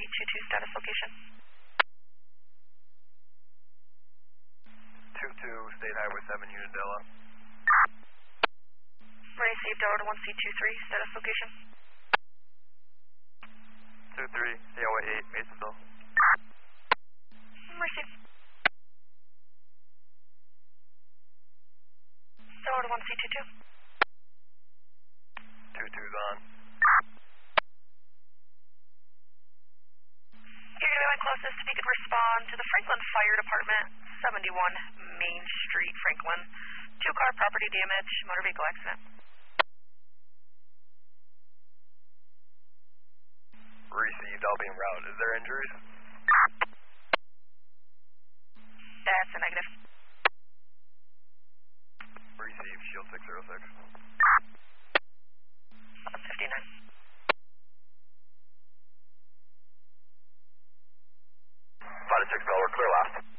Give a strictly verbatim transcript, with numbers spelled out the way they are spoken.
two two, status location. two two, State Highway seven, Unadilla. Received, Delaware to one C two three, status location. two three, C L A eight, Masonville. Received. Delaware to one C two two. two two's on. You're going to be my closest if you could respond to the Franklin Fire Department, seventy-one Main Street, Franklin. Two-car property damage, motor vehicle accident. Received, I'll be en route. Is there injuries? That's a negative. Received, Shield six zero six. fifty-nine. five to six, Delaware, clear last.